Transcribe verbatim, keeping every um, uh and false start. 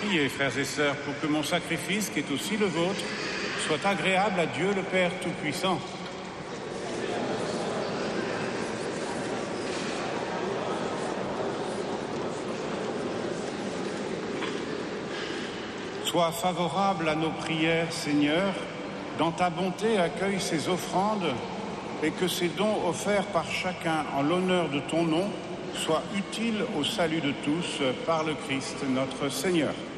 Priez, frères et sœurs, pour que mon sacrifice, qui est aussi le vôtre, soit agréable à Dieu le Père Tout-Puissant. Sois favorable à nos prières, Seigneur, dans ta bonté accueille ces offrandes et que ces dons offerts par chacun en l'honneur de ton nom soient utiles au salut de tous par le Christ notre Seigneur.